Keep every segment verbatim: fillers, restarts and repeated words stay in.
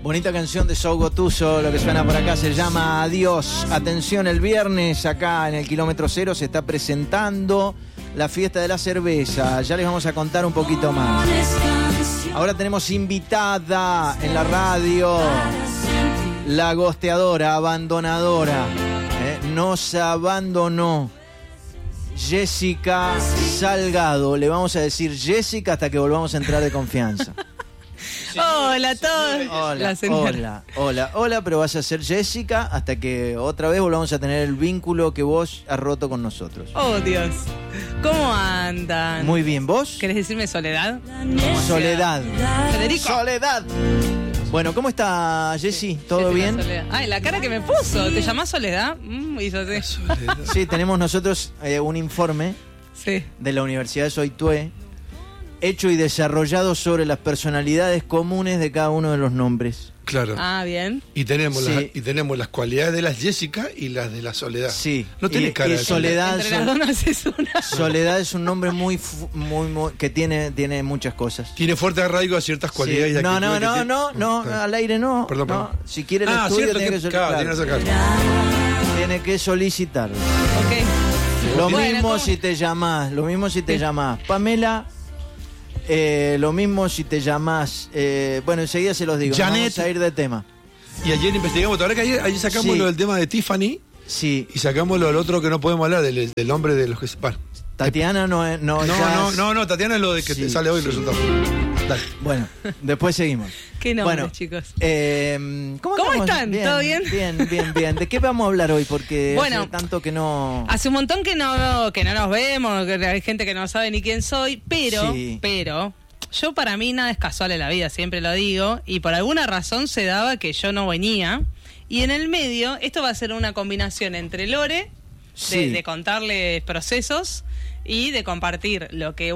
Bonita canción de Sou Gotuso, lo que suena por acá se llama Adiós. Atención, el viernes acá en el kilómetro cero se está presentando la fiesta de la cerveza. Ya les vamos a contar un poquito más. Ahora tenemos invitada en la radio, la gosteadora, abandonadora, ¿eh? Nos abandonó Jessica Salgado. Le vamos a decir Jessica hasta que volvamos a entrar de confianza. Hola a todos. Hola, hola, hola, hola, pero vas a ser Jessica hasta que otra vez volvamos a tener el vínculo que vos has roto con nosotros. Oh, Dios. ¿Cómo andan? Muy bien, ¿vos? ¿Querés decirme Soledad? Soledad. Federico. Soledad. Bueno, ¿cómo está Jessy? ¿Todo Jessica bien? Soledad. Ay, la cara que me puso. ¿Te llamás Soledad? Mm, y yo sé. Sí, tenemos nosotros eh, un informe Sí. de la Universidad de Soitué hecho y desarrollado sobre las personalidades comunes de cada uno de los nombres. Claro. Ah, bien. Y tenemos, Sí. las, y tenemos las cualidades de las Jessica y las de la Soledad. Sí. No tiene Y- cara y de Soledad. Entre las dos no haces una. Soledad es un nombre muy, fu- muy, muy que tiene, tiene muchas cosas. Tiene fuerte arraigo a ciertas cualidades. Sí. y No, no, actitudes que no, tiene. no, no, Ah. al aire no. Perdón, no. perdón. Si quiere el Ah, estudio cierto tiene que, que, sol- claro, claro, tiene que sacar. tiene que solicitarlo. Ok. Lo Bueno, mismo ¿cómo? si te llamás, lo mismo si te Sí. llamás Pamela, eh, lo mismo si te llamás, eh, bueno, enseguida se los digo, no Janet. vamos a ir de tema. Y ayer investigamos, ¿te acuerdas que ayer, ayer sacamos Sí. lo del tema de Tiffany? Sí, Y sacamos lo del otro que no podemos hablar, del, del nombre de los que... Bueno, Tatiana no es, no, no, ya no, es- no, no, Tatiana es lo de que Sí, te sale hoy sí. el resultado. Dale. Bueno, después seguimos. ¿Qué nombres, Bueno, chicos? Eh, ¿Cómo, ¿Cómo estamos? están? ¿Todo bien? Bien, bien, bien. ¿De qué vamos a hablar hoy? Porque Bueno, hace tanto que no... Hace un montón que no, que no nos vemos, que hay gente que no sabe ni quién soy, pero, Sí. pero, yo para mí nada es casual en la vida, siempre lo digo, y por alguna razón se daba que yo no venía, y en el medio, esto va a ser una combinación entre Lore, Sí. de, de contarles procesos, y de compartir lo que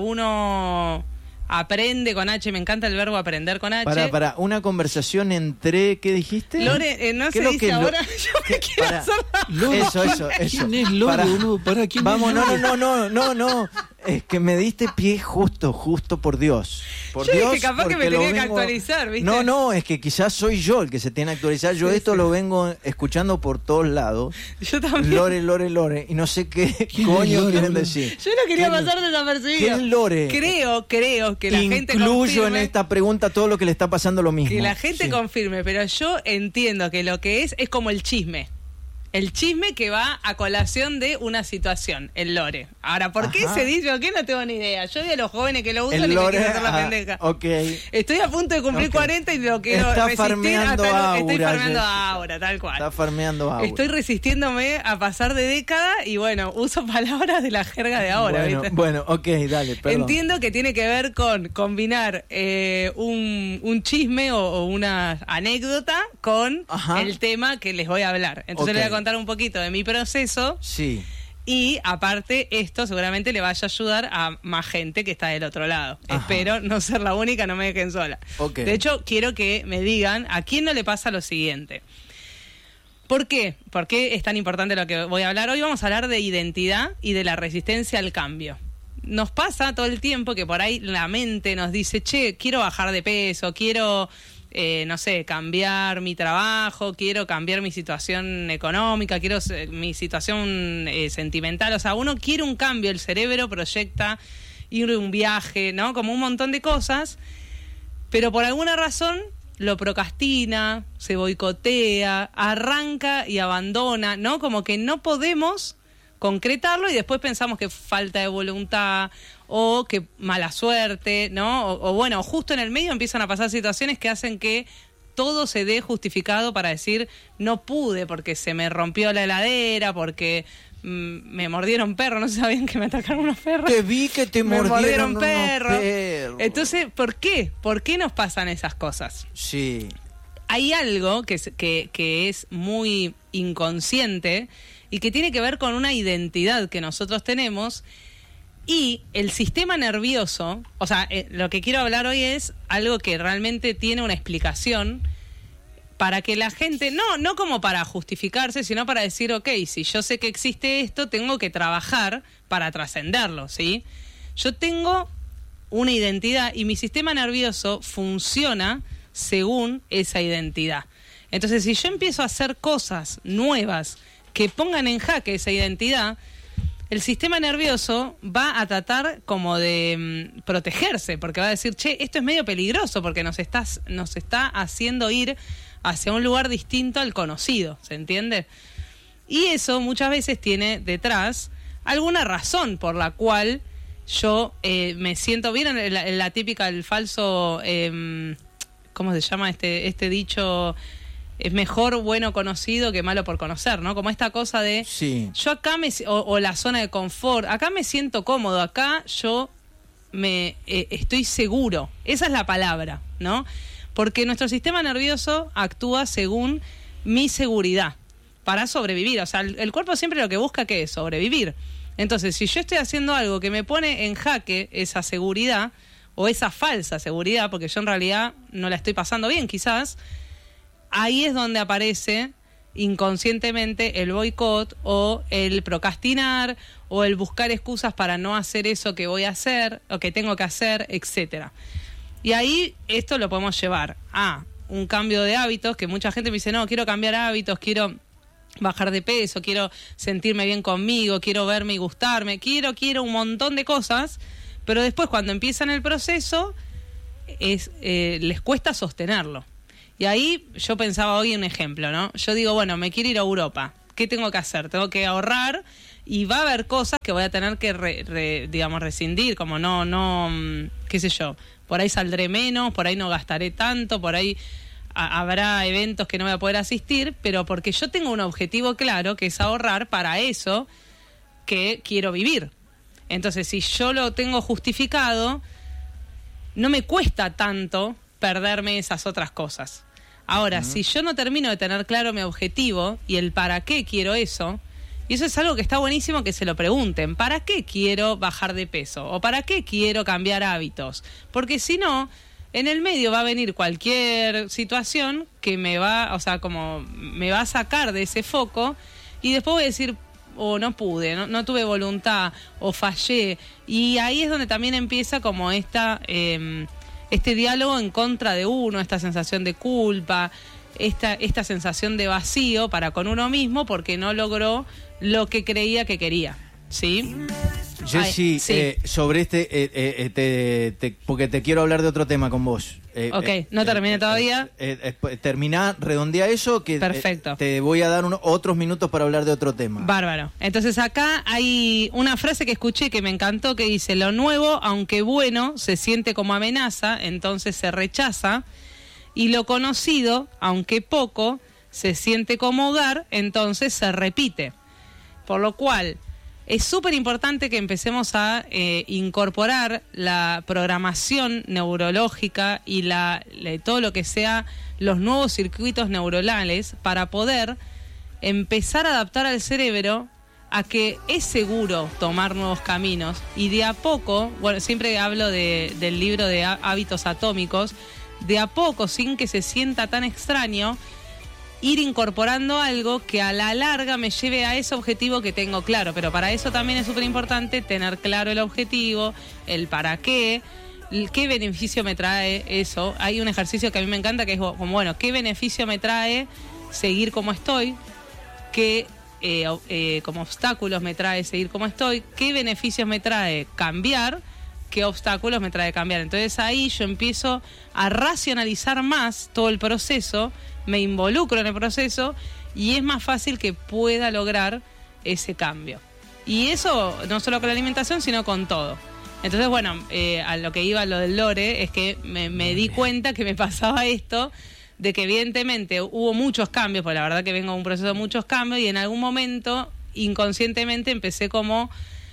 uno aprende con H, me encanta el verbo aprender con H. Para, para, una conversación entre... ¿Qué dijiste? Lore, eh, no ¿Qué se es lo dice que lo- ahora, yo me ¿Qué? quiero Para. hacer la- Lore, Eso, eso, eso. ¿Quién es Lore, Para. boludo? Para, ¿quién Vamos, es no, Lore? no, no, no, no, no. Es que me diste pie justo, justo por Dios. Por Yo dije, Dios, capaz que me porque lo tenía que vengo- actualizar, ¿viste? No, no, es que quizás soy yo el que se tiene que actualizar. Yo Sí, esto sí. lo vengo escuchando por todos lados. Yo también. Lore, Lore, Lore. Y no sé qué ¿Quién es coño Lore, quieren boludo? decir. Yo no quería ¿Quién- pasar desapercibido. ¿Quién es Lore? Creo, creo que la gente Incluyo en confirme, esta pregunta todo lo que le está pasando lo mismo. que la gente Sí. confirme, pero yo entiendo que lo que es es como el chisme. El chisme que va a colación de una situación, el lore. Ahora, ¿por qué Ajá. se dice o qué? No tengo ni idea. Yo vi a los jóvenes que lo usan El y me Lore, quiero hacer la ah, pendeja. ok. Estoy a punto de cumplir Ok. cuarenta y lo quiero Está resistir farmeando hasta lo- Estoy aura, farmeando Jessica. ahora, tal cual. Está farmeando agua. Estoy resistiéndome a pasar de década y bueno, uso palabras de la jerga de ahora, bueno, ¿viste? bueno, ok, dale, perdón. Entiendo que tiene que ver con combinar eh, un, un chisme o, o una anécdota con Ajá. el tema que les voy a hablar. Entonces Ok. les voy a contar un poquito de mi proceso Sí. y aparte esto seguramente le vaya a ayudar a más gente que está del otro lado. Ajá. Espero no ser la única, no me dejen sola. Ok. De hecho, quiero que me digan a quién no le pasa lo siguiente. ¿Por qué? ¿Por qué es tan importante lo que voy a hablar? Hoy vamos a hablar de identidad y de la resistencia al cambio. Nos pasa todo el tiempo que por ahí la mente nos dice, che, quiero bajar de peso, quiero, eh, no sé, cambiar mi trabajo, quiero cambiar mi situación económica, quiero se- mi situación eh, sentimental. O sea, uno quiere un cambio, el cerebro proyecta ir a un viaje, ¿no? Como un montón de cosas, pero por alguna razón lo procrastina, se boicotea, arranca y abandona, ¿no? Como que no podemos concretarlo y después pensamos que falta de voluntad o que mala suerte, ¿no? O, o bueno, justo en el medio empiezan a pasar situaciones que hacen que todo se dé justificado para decir no pude porque se me rompió la heladera, porque mm, me mordieron perros, no sabían que me atacaron unos perros. Te vi que te me mordieron mordieron unos perros. perros. Entonces, ¿por qué? ¿Por qué nos pasan esas cosas? Sí. Hay algo que es, que, que es muy inconsciente y que tiene que ver con una identidad que nosotros tenemos y el sistema nervioso, o sea, eh, lo que quiero hablar hoy es algo que realmente tiene una explicación para que la gente, no, no como para justificarse, sino para decir, ok, si yo sé que existe esto, tengo que trabajar para trascenderlo, ¿sí? Yo tengo una identidad y mi sistema nervioso funciona según esa identidad. Entonces, si yo empiezo a hacer cosas nuevas que pongan en jaque esa identidad, el sistema nervioso va a tratar como de mm, protegerse, porque va a decir, che, esto es medio peligroso porque nos, estás, nos está haciendo ir hacia un lugar distinto al conocido, ¿se entiende? Y eso muchas veces tiene detrás alguna razón por la cual yo eh, me siento bien en la, en la típica, el falso, eh, ¿cómo se llama este, este dicho? Es mejor bueno conocido que malo por conocer, ¿no? Como esta cosa de, sí. yo acá me, o, o la zona de confort, acá me siento cómodo, acá yo me eh, estoy seguro. Esa es la palabra, ¿no? Porque nuestro sistema nervioso actúa según mi seguridad para sobrevivir. O sea, el, el cuerpo siempre lo que busca, ¿qué es? Sobrevivir. Entonces, si yo estoy haciendo algo que me pone en jaque esa seguridad, o esa falsa seguridad, porque yo en realidad no la estoy pasando bien, quizás, ahí es donde aparece inconscientemente el boicot o el procrastinar o el buscar excusas para no hacer eso que voy a hacer o que tengo que hacer, etcétera. Y ahí esto lo podemos llevar a un cambio de hábitos, que mucha gente me dice, no, quiero cambiar hábitos, quiero bajar de peso, quiero sentirme bien conmigo, quiero verme y gustarme, quiero, quiero un montón de cosas, pero después cuando empiezan el proceso es, eh, les cuesta sostenerlo. Y ahí yo pensaba hoy un ejemplo, ¿no? Yo digo, bueno, me quiero ir a Europa. ¿Qué tengo que hacer? Tengo que ahorrar y va a haber cosas que voy a tener que, re, re, digamos, rescindir, como no, no, qué sé yo, por ahí saldré menos, por ahí no gastaré tanto, por ahí a, habrá eventos que no voy a poder asistir, pero porque yo tengo un objetivo claro, que es ahorrar para eso que quiero vivir. Entonces, si yo lo tengo justificado, no me cuesta tanto perderme esas otras cosas. Ahora, uh-huh. si yo no termino de tener claro mi objetivo y el para qué quiero eso, y eso es algo que está buenísimo que se lo pregunten, ¿para qué quiero bajar de peso? ¿O para qué quiero cambiar hábitos? Porque si no, en el medio va a venir cualquier situación que me va, o sea, como me va a sacar de ese foco y después voy a decir, o oh, no pude, no, no tuve voluntad, o fallé. Y ahí es donde también empieza como esta... Eh, este diálogo en contra de uno, esta sensación de culpa, esta, esta sensación de vacío para con uno mismo porque no logró lo que creía que quería, ¿sí? Jessy, sí. eh, sobre este, eh, eh, te, te, porque te quiero hablar de otro tema con vos. Eh, ok, eh, no terminé eh, todavía. Eh, eh, terminá, redondea eso, que perfecto. Eh, te voy a dar uno, otros minutos para hablar de otro tema. Bárbaro. Entonces acá hay una frase que escuché que me encantó que dice, lo nuevo, aunque bueno, se siente como amenaza, entonces se rechaza, y lo conocido, aunque poco, se siente como hogar, entonces se repite. Por lo cual... es súper importante que empecemos a eh, incorporar la programación neurológica y la, la, todo lo que sea los nuevos circuitos neuronales para poder empezar a adaptar al cerebro a que es seguro tomar nuevos caminos y de a poco, bueno, siempre hablo de, del libro de hábitos atómicos, de a poco, sin que se sienta tan extraño, ir incorporando algo que a la larga me lleve a ese objetivo que tengo claro. Pero para eso también es súper importante tener claro el objetivo, el para qué, qué beneficio me trae eso. Hay un ejercicio que a mí me encanta que es como, bueno, ¿qué beneficio me trae seguir como estoy? ¿Qué eh, eh, como obstáculos me trae seguir como estoy? ¿Qué beneficios me trae cambiar? ¿Qué obstáculos me trae cambiar? Entonces ahí yo empiezo a racionalizar más todo el proceso, me involucro en el proceso y es más fácil que pueda lograr ese cambio. Y eso no solo con la alimentación, sino con todo. Entonces, bueno, eh, a lo que iba lo del lore es que me, me di cuenta que me pasaba esto, de que evidentemente hubo muchos cambios, porque la verdad que vengo de un proceso de muchos cambios y en algún momento inconscientemente empecé como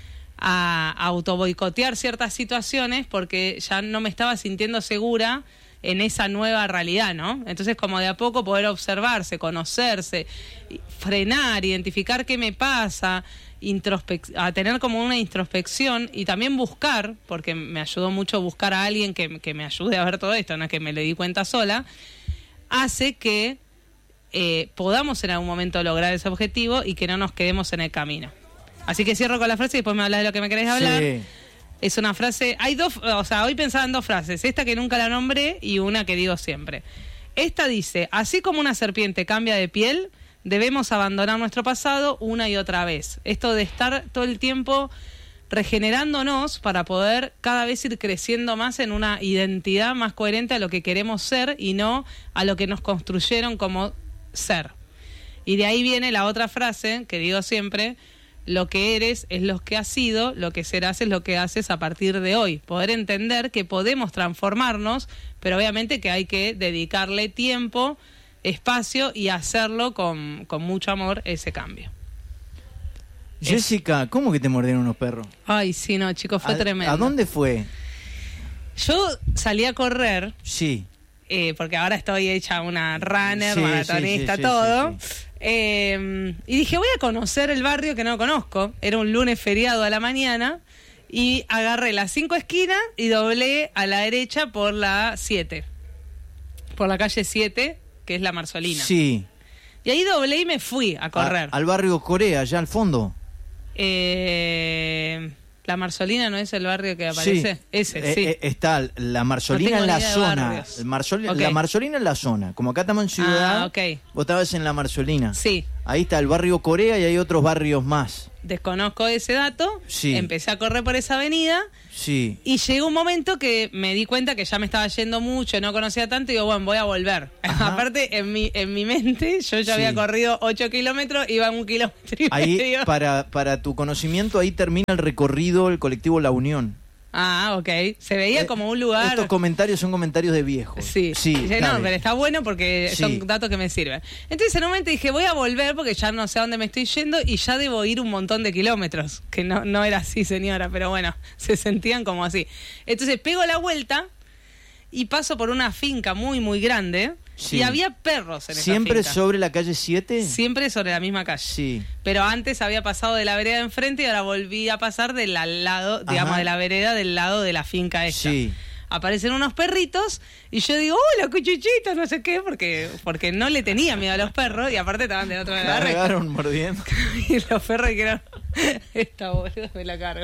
a autoboicotear ciertas situaciones porque ya no me estaba sintiendo segura en esa nueva realidad, ¿no? Entonces, como de a poco poder observarse, conocerse, frenar, identificar qué me pasa, introspec- a tener como una introspección y también buscar, porque me ayudó mucho buscar a alguien que, que me ayude a ver todo esto, no es que me le di cuenta sola, hace que eh, podamos en algún momento lograr ese objetivo y que no nos quedemos en el camino. Así que cierro con la frase y después me hablas de lo que me querés hablar. Sí. Es una frase, hay dos, o sea, hoy pensaba en dos frases, esta que nunca la nombré y una que digo siempre. Esta dice, así como una serpiente cambia de piel, debemos abandonar nuestro pasado una y otra vez. Esto de estar todo el tiempo regenerándonos para poder cada vez ir creciendo más en una identidad más coherente a lo que queremos ser y no a lo que nos construyeron como ser. Y de ahí viene la otra frase que digo siempre, lo que eres es lo que has sido, lo que serás es lo que haces a partir de hoy. Poder entender que podemos transformarnos, pero obviamente que hay que dedicarle tiempo, espacio y hacerlo con, con mucho amor ese cambio. Jessica, ¿cómo que te mordieron unos perros? Ay, sí, no, chicos, fue ¿A, tremendo. ¿A dónde fue? Yo salí a correr, Sí. eh, porque ahora estoy hecha una runner, Sí, maratonista, sí, sí, sí, todo. sí, sí. Eh, y dije, voy a conocer el barrio que no conozco. Era un lunes feriado a la mañana. Y agarré las cinco esquinas y doblé a la derecha por la siete. Por la calle siete, que es la Marzolina. Sí. Y ahí doblé y me fui a correr. A- al barrio Corea, allá al fondo. Eh, la Marzolina no es el barrio que aparece. Sí. Ese, Eh, sí. eh, está la Marzolina No tengo en la ni idea de zona. barrios. El Marzoli- Ok. La Marzolina en la zona. Como acá estamos en ciudad, Ah, ok. vos estabas en la Marzolina. Sí. Ahí está el barrio Corea y hay otros barrios más. Desconozco ese dato. Sí. Empecé a correr por esa avenida. Sí. Y llegó un momento que me di cuenta que ya me estaba yendo mucho, no conocía tanto, y digo, bueno, voy a volver. Ajá. Aparte, en mi en mi mente, yo ya Sí. había corrido ocho kilómetros, iba a un kilómetro y Ahí, medio. para, para tu conocimiento, ahí termina el recorrido el colectivo La Unión. Ah, ok. Se veía Eh, como un lugar... Estos comentarios son comentarios de viejos. Sí, sí. Dije, no, dale. pero está bueno porque Sí. son datos que me sirven. Entonces en un momento dije, voy a volver porque ya no sé a dónde me estoy yendo y ya debo ir un montón de kilómetros. Que no, no era así, señora, pero bueno, se sentían como así. Entonces pego la vuelta y paso por una finca muy, muy grande. Sí. Y había perros en esa ¿Siempre finca. sobre la calle siete? Siempre sobre la misma calle. Sí. Pero antes había pasado de la vereda de enfrente y ahora volví a pasar del al lado, digamos, Ajá. de la vereda del lado de la finca esta. Sí. Aparecen unos perritos y yo digo, hola, cuchichitos, no sé qué, porque porque no le tenía miedo a los perros y aparte estaban del otro lado de la La recta. regaron mordiendo. Y los perros dijeron, esta boluda me la cargo.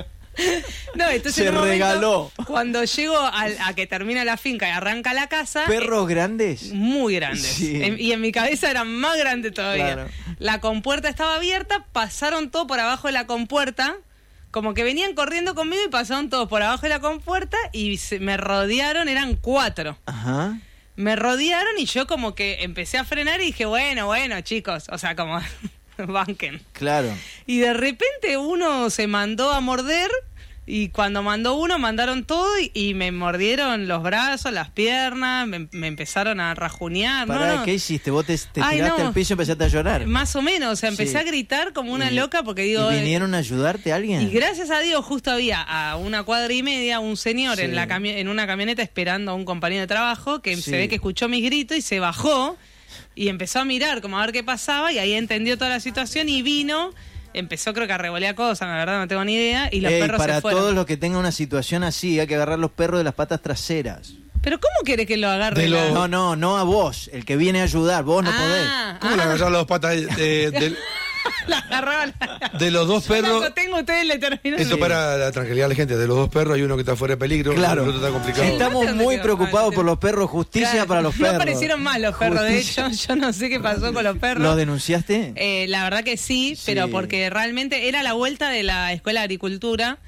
No, entonces Se en un momento, regaló. cuando llego al- a, que termina la finca y arranca la casa, ¿Perros grandes? muy grandes. Sí. En- y en mi cabeza eran más grandes todavía. Claro. La compuerta estaba abierta, pasaron todo por abajo de la compuerta, como que venían corriendo conmigo y pasaron todos por abajo de la compuerta y se, me rodearon, eran cuatro. Ajá. Me rodearon y yo como que empecé a frenar y dije, bueno, bueno, chicos, o sea, como banquen. Claro. Y de repente uno se mandó a morder y cuando mandó uno mandaron todo y, y me mordieron los brazos, las piernas, me, me empezaron a rajunear. Pará, ¿no? ¿qué hiciste? ¿Vos te, te Ay, tiraste no. al piso y empezaste a llorar? Más o menos, o sea, empecé Sí. a gritar como una Y- loca porque digo... ¿Y vinieron a ayudarte a alguien? Y gracias a Dios justo había a una cuadra y media un señor Sí. en la cami- en una camioneta esperando a un compañero de trabajo que Sí. se ve que escuchó mis gritos y se bajó y empezó a mirar como a ver qué pasaba y ahí entendió toda la situación y vino, empezó creo que a revolear cosas, la verdad no tengo ni idea, y los Ey, perros para se fueron. todos los que tengan una situación así, hay que agarrar los perros de las patas traseras. Pero ¿cómo querés que lo agarre? De la- los- No, no, no a vos, el que viene a ayudar, vos no podés. Ah, ¿Cómo le ah, agarraron las dos patas de, de- de- la agarraba la- de los dos Yo la perros? tengo, ustedes le terminan. Esto Sí. para la tranquilidad de la gente. De los dos perros hay uno que está fuera de peligro, Claro. el otro está complicado. Sí. Estamos ¿Dónde muy quedó? preocupados Ah, por los perros, justicia Claro, para los no perros. aparecieron más los perros, de Justicia. hecho, yo no sé qué pasó con los perros. ¿Lo denunciaste? Eh, la verdad que sí, Sí. pero porque realmente era la vuelta de la Escuela de Agricultura.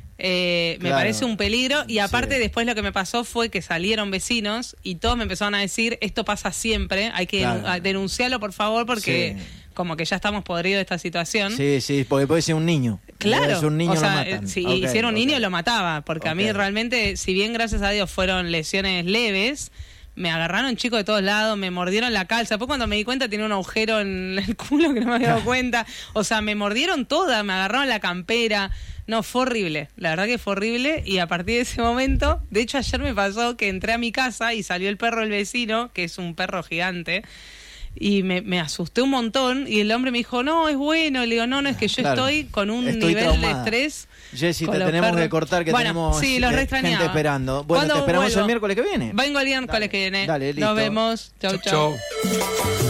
Eh, me Claro. parece un peligro. Y aparte, Sí. después lo que me pasó fue que salieron vecinos y todos me empezaron a decir: esto pasa siempre, hay que Claro. denu- denunciarlo, por favor, porque Sí. como que ya estamos podridos de esta situación. Sí, sí, porque puede ser un niño. Claro, Es un niño, o sea, lo matan. eh, si Ok, hiciera un niño ok. lo mataba, porque a mí Ok. realmente, si bien gracias a Dios fueron lesiones leves, me agarraron chicos de todos lados, me mordieron la calza. Después cuando me di cuenta tenía un agujero en el culo que no me había dado cuenta. O sea, me mordieron toda, me agarraron la campera. No, fue horrible. La verdad que fue horrible. Y a partir de ese momento, de hecho ayer me pasó que entré a mi casa y salió el perro del vecino, que es un perro gigante. Y me, me asusté un montón y el hombre me dijo, no, es bueno. Le digo, no, no, es que yo Claro. estoy con un Estoy nivel traumada. de estrés. Jessy, con te los tenemos perros. que cortar, que Bueno, tenemos sí, los eh, re extrañaba. gente esperando. Bueno, te ¿Cuándo esperamos vuelvo? el miércoles que viene. Vengo el miércoles Dale. que viene. Dale, listo. Nos vemos. Chau, chau. Chau.